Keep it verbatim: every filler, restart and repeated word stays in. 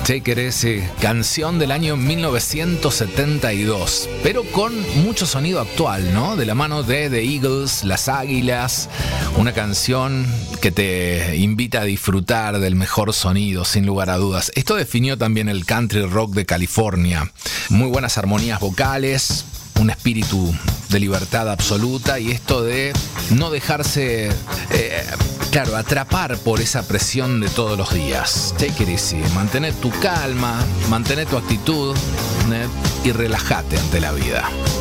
Take It Easy, canción del año mil novecientos setenta y dos, pero con mucho sonido actual, ¿no? De la mano de The Eagles, Las Águilas, una canción que te invita a disfrutar del mejor sonido, sin lugar a dudas. Esto definió también el country rock de California. Muy buenas armonías vocales, un espíritu de libertad absoluta y esto de no dejarse, eh, claro, atrapar por esa presión de todos los días. Take it easy, mantener tu calma, mantener tu actitud, ¿eh? Y relájate ante la vida.